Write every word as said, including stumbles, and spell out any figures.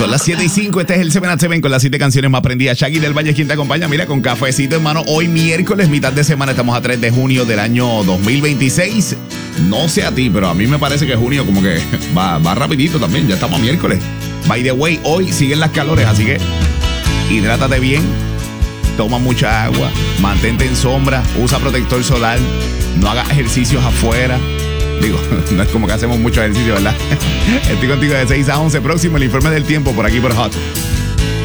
Son las siete y cinco, este es el siete a siete con las siete canciones más prendidas. Shaggy del Valle, quien te acompaña, mira, con cafecito, hermano. Hoy miércoles, mitad de semana, estamos a tres de junio del año dos mil veintiséis. No sé a ti, pero a mí me parece que junio como que va, va rapidito también, ya estamos a miércoles. By the way, hoy siguen las calores, así que hidrátate bien, toma mucha agua, mantente en sombra, usa protector solar, no hagas ejercicios afuera. Digo, no es como que hacemos mucho ejercicio, ¿verdad? Estoy contigo de seis a once. Próximo, el informe del tiempo por aquí por Hot